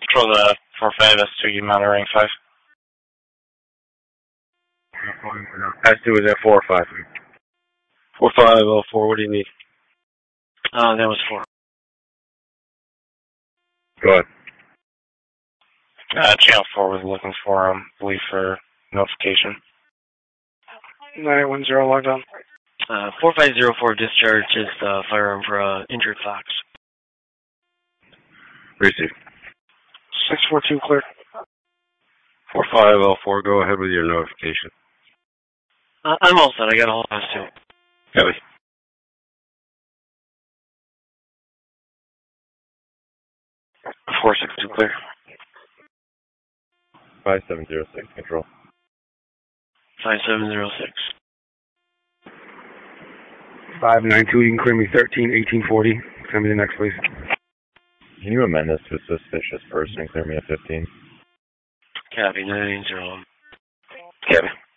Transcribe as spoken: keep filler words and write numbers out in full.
Control the four five S two, you mount a rank five. S two is at four or five. four five oh four, what do you need? Uh, that was four. Go ahead. Uh, channel four was looking for him, I believe, for notification. nine one zero logged on. Uh, four five zero four discharge is the firearm for uh, injured fox. Receive. six four two clear. four five oh four, go ahead with your notification. Uh, I'm all set. I got a whole pass too. Copy. four six two clear. five seven zero six, control. five seven zero six. five nine two, you can clear me thirteen eighteen forty. Send me the next, please. Can you amend this to a suspicious person and clear me at fifteen? Copy, nine eight zero. Copy.